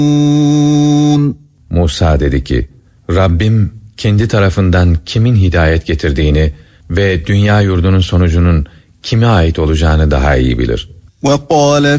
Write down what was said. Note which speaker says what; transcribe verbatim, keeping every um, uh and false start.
Speaker 1: Musa dedi ki, Rabbim kendi tarafından kimin hidayet getirdiğini ve dünya yurdunun sonucunun kime ait olacağını daha iyi bilir.
Speaker 2: وَقَالَ